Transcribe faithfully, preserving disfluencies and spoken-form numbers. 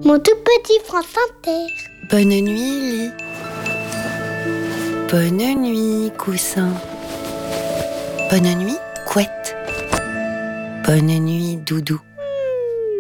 Mon tout petit France Inter. Bonne nuit, lit. Bonne nuit, coussin. Bonne nuit, couette. Bonne nuit, doudou.